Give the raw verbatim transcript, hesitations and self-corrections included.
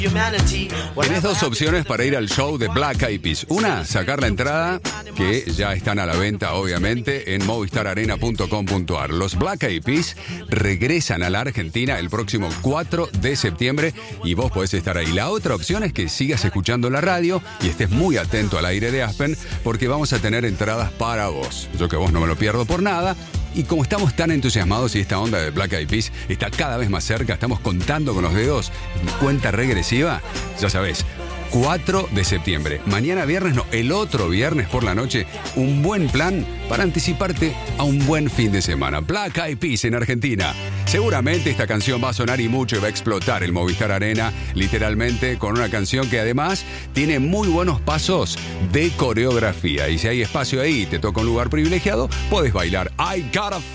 Tenés dos opciones para ir al show de Black Eyed Peas. Una, sacar la entrada, que ya están a la venta, obviamente, en movistar arena punto com punto ar. Los Black Eyed Peas regresan a la Argentina el próximo cuatro de septiembre y vos podés estar ahí. La otra opción es que sigas escuchando la radio y estés muy atento al aire de Aspen, porque vamos a tener entradas para vos. Yo que vos no me lo pierdo por nada. Y como estamos tan entusiasmados y esta onda de Black Eyed Peas está cada vez más cerca, estamos contando con los dedos en cuenta regresiva, ya sabés, cuatro de septiembre. Mañana viernes, no, el otro viernes por la noche, un buen plan para anticiparte a un buen fin de semana. Black Eyed Peas en Argentina. Seguramente esta canción va a sonar y mucho y va a explotar el Movistar Arena, literalmente, con una canción que además tiene muy buenos pasos de coreografía. Y si hay espacio ahí y te toca un lugar privilegiado, podés bailar I Gotta